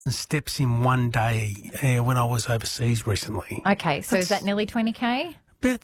steps in one day when I was overseas recently. Okay, so is that nearly 20K? About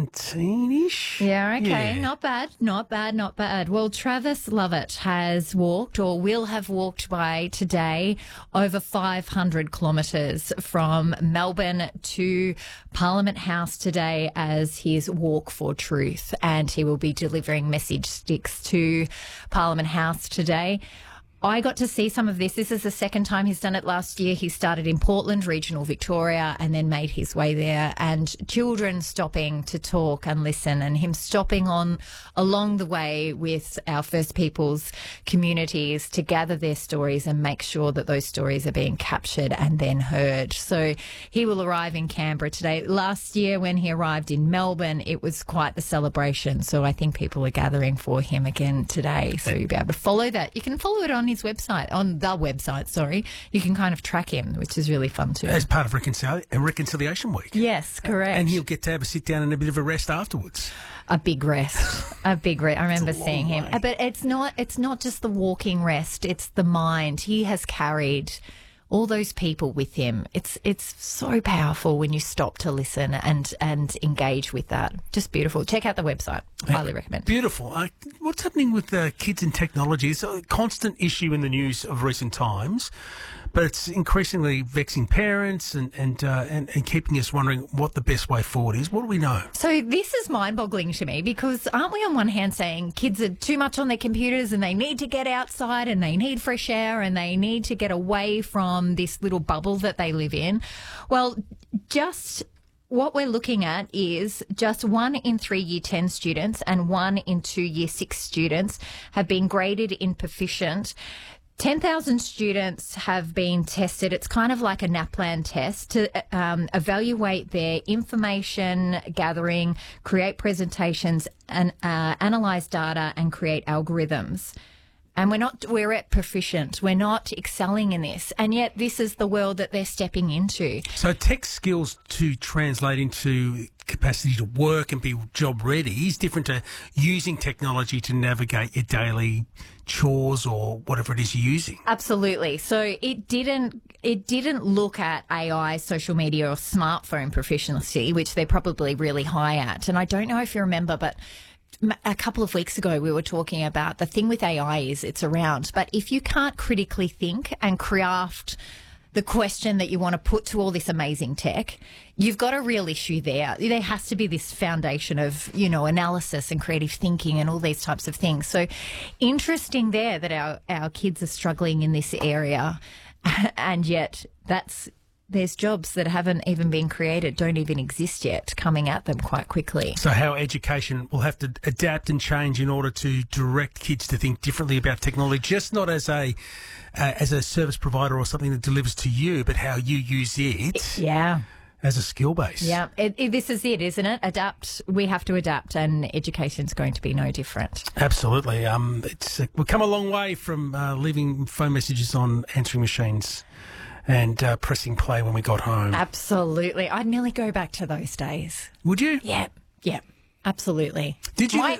17-ish. Yeah, okay. Yeah. Not bad, not bad, not bad. Well, Travis Lovett has walked or will have walked by today over 500 kilometres from Melbourne to Parliament House today as his walk for truth. And he will be delivering message sticks to Parliament House today. I got to see some of this. This is the second time he's done it. Last year he started in Portland, regional Victoria, and then made his way there. And children stopping to talk and listen, and him stopping on along the way with our First Peoples communities to gather their stories and make sure that those stories are being captured and then heard. So he will arrive in Canberra today. Last year when he arrived in Melbourne, it was quite the celebration. So I think people are gathering for him again today. So you'll be able to follow that. You can follow it on his website, on the website, sorry. You can kind of track him, which is really fun too. As part of Reconciliation Week. Yes, correct. And he'll get to have a sit down and a bit of a rest afterwards. A big rest. A big rest. I remember seeing him. way. But it's not just the walking rest, it's the mind. He has carried all those people with him. It's so powerful when you stop to listen and engage with that. Just beautiful. Check out the website. Highly recommend. Beautiful. What's happening with kids and technology? It's a constant issue in the news of recent times, but it's increasingly vexing parents and keeping us wondering what the best way forward is. What do we know? So this is mind-boggling to me because aren't we on one hand saying kids are too much on their computers and they need to get outside and they need fresh air and they need to get away from this little bubble that they live in? Well, just what we're looking at is just 1 in 3 Year 10 students and 1 in 2 Year 6 students have been graded in proficient. 10,000 students have been tested. It's kind of like a NAPLAN test to evaluate their information gathering, create presentations, and analyse data and create algorithms. And we're at proficient. We're not excelling in this. And yet this is the world that they're stepping into. So tech skills to translate into capacity to work and be job ready is different to using technology to navigate your daily chores or whatever it is you're using. Absolutely. So it didn't look at AI, social media or smartphone proficiency, which they're probably really high at. And I don't know if you remember, but a couple of weeks ago we were talking about the thing with AI is it's around, but if you can't critically think and craft the question that you want to put to all this amazing tech, you've got a real issue there. There has to be this foundation of, analysis and creative thinking and all these types of things. So interesting there that our kids are struggling in this area, and yet there's jobs that haven't even been created, don't even exist yet, coming at them quite quickly. So how education will have to adapt and change in order to direct kids to think differently about technology, just not as a service provider or something that delivers to you, but how you use it. Yeah. As a skill base. Yeah, this is it, isn't it? Adapt. We have to adapt, and education's going to be no different. Absolutely. We've come a long way from leaving phone messages on answering machines and pressing play when we got home. Absolutely. I'd nearly go back to those days. Would you? Yeah, absolutely. Did you? My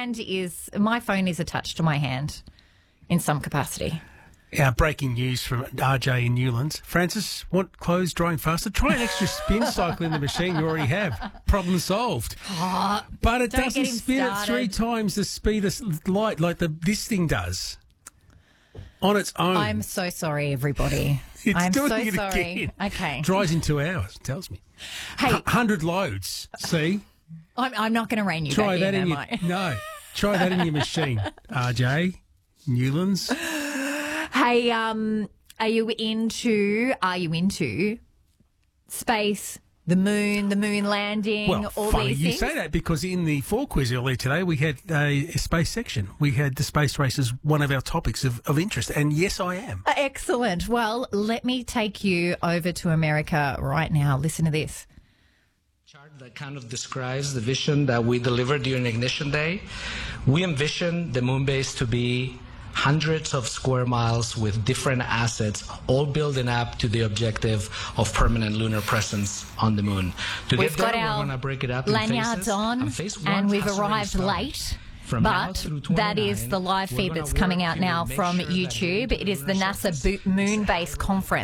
phone is attached to my hand in some capacity. Breaking news from RJ in Newlands. Francis, want clothes drying faster? Try an extra spin cycle in the machine you already have. Problem solved. Oh, but it don't doesn't get him spin at started. 3 times the speed of light like this thing does on its own. I'm so sorry, everybody. It's I'm doing so it sorry. again. Okay. Dries in 2 hours, tells me. Hey, 100 loads. See? I'm not going to rein you Try back that in, in am your I? no. Try that in your machine, RJ Newlands. Hey, are you into space, the moon landing, Well, all funny these you things? say that because in the 4 quiz earlier today we had a space section. We had the space race as one of our topics of interest, and yes, I am. Excellent. Well, let me take you over to America right now. Listen to this. Chart that kind of describes the vision that we delivered during Ignition Day. We envision the moon base to be hundreds of square miles with different assets, all building up to the objective of permanent lunar presence on the moon. To We've get there, got our we're going to break it up in lanyards phases, on, phase one and we've has already arrived started. late. From now But through that is 29, the live we're feed gonna that's coming work out to now make from sure that YouTube. the It is the lunar NASA surface Moon Base Conference.